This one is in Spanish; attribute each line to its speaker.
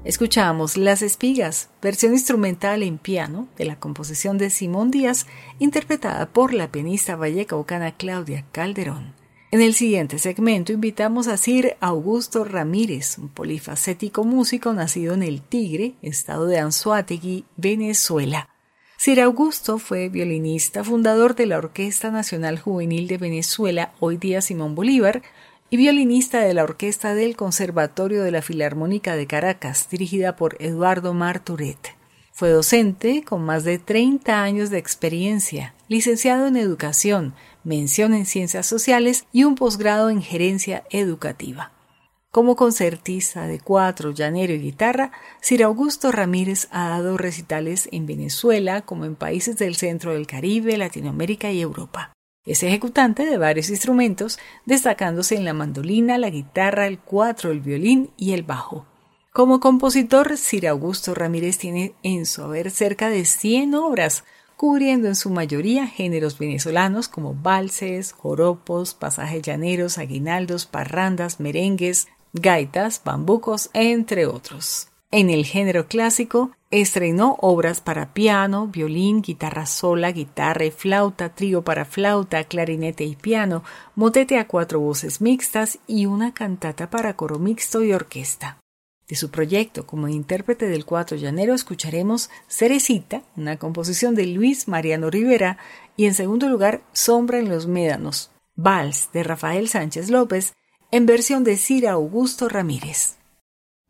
Speaker 1: Escuchamos Las Espigas, versión instrumental en piano de la composición de Simón Díaz, interpretada por la pianista vallecaucana Claudia Calderón. En el siguiente segmento invitamos a Sir Augusto Ramírez, un polifacético músico nacido en El Tigre, estado de Anzoátegui, Venezuela. Sir Augusto fue violinista, fundador de la Orquesta Nacional Juvenil de Venezuela, hoy día Simón Bolívar, y violinista de la orquesta del Conservatorio de la Filarmónica de Caracas, dirigida por Eduardo Marturet. Fue docente con más de 30 años de experiencia, licenciado en Educación, mención en Ciencias Sociales y un posgrado en Gerencia Educativa. Como concertista de cuatro, llanero y guitarra, Sir Augusto Ramírez ha dado recitales en Venezuela como en países del centro del Caribe, Latinoamérica y Europa. Es ejecutante de varios instrumentos, destacándose en la mandolina, la guitarra, el cuatro, el violín y el bajo. Como compositor, Sir Augusto Ramírez tiene en su haber cerca de 100 obras, cubriendo en su mayoría géneros venezolanos como valses, joropos, pasajes llaneros, aguinaldos, parrandas, merengues, gaitas, bambucos, entre otros. En el género clásico, estrenó obras para piano, violín, guitarra sola, guitarra y flauta, trío para flauta, clarinete y piano, motete a cuatro voces mixtas y una cantata para coro mixto y orquesta. De su proyecto como intérprete del cuatro llanero escucharemos Cerecita, una composición de Luis Mariano Rivera, y en segundo lugar Sombra en los Médanos, Vals de Rafael Sánchez López, en versión de Sir Augusto Ramírez.